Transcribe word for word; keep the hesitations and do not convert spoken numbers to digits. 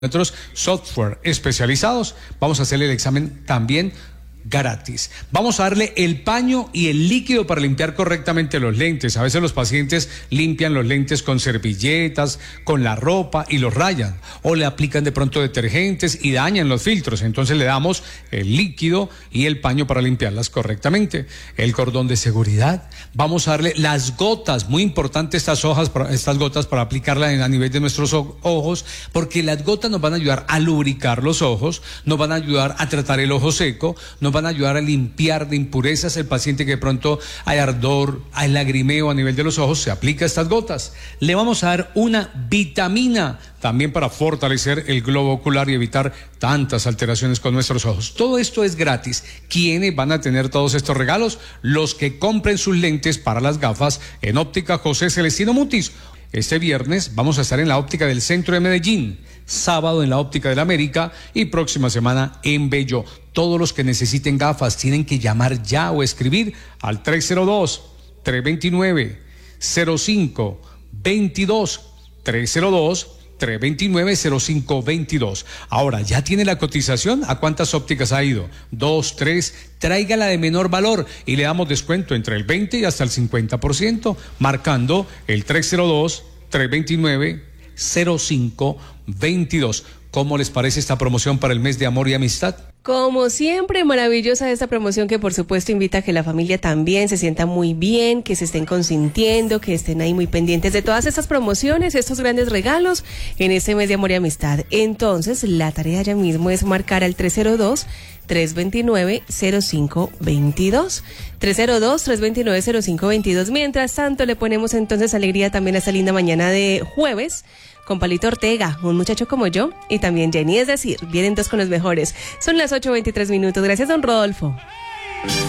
Nuestros software especializados. Vamos a hacerle el examen también gratis. Vamos a darle el paño y el líquido para limpiar correctamente los lentes. A veces los pacientes limpian los lentes con servilletas, con la ropa y los rayan, o le aplican de pronto detergentes y dañan los filtros. Entonces le damos el líquido y el paño para limpiarlas correctamente. El cordón de seguridad. Vamos a darle las gotas, muy importante estas hojas, estas gotas para aplicarlas a nivel de nuestros ojos, porque las gotas nos van a ayudar a lubricar los ojos, nos van a ayudar a tratar el ojo seco, nos van a ayudar a limpiar de impurezas el paciente que de pronto hay ardor, hay lagrimeo a nivel de los ojos, se aplica estas gotas. Le vamos a dar una vitamina también para fortalecer el globo ocular y evitar tantas alteraciones con nuestros ojos. Todo esto es gratis. ¿Quiénes van a tener todos estos regalos? Los que compren sus lentes para las gafas en Óptica José Celestino Mutis. Este viernes vamos a estar en la óptica del centro de Medellín, sábado en la óptica del América y próxima semana en Bello. Todos los que necesiten gafas tienen que llamar ya o escribir al tres cero dos, tres dos nueve, cero cinco dos dos, tres cero dos, tres dos nueve, cero cinco dos dos. Ahora, ¿ya tiene la cotización? ¿A cuántas ópticas ha ido? Dos, tres, tráigala de menor valor y le damos descuento entre el veinte y hasta el cincuenta por ciento, marcando el tres cero dos, tres dos nueve, cero cinco dos dos. ¿Cómo les parece esta promoción para el mes de amor y amistad? Como siempre, maravillosa esta promoción que por supuesto invita a que la familia también se sienta muy bien, que se estén consintiendo, que estén ahí muy pendientes de todas estas promociones, estos grandes regalos en este mes de amor y amistad. Entonces, la tarea ya mismo es marcar al tres cero dos, tres dos nueve, cero cinco dos dos. tres cero dos, tres dos nueve, cero cinco dos dos. Mientras tanto, le ponemos entonces alegría también a esta linda mañana de jueves con Palito Ortega, un muchacho como yo, y también Jenny, es decir, vienen dos con los mejores. Son las ocho veintitrés minutos. Gracias, don Rodolfo.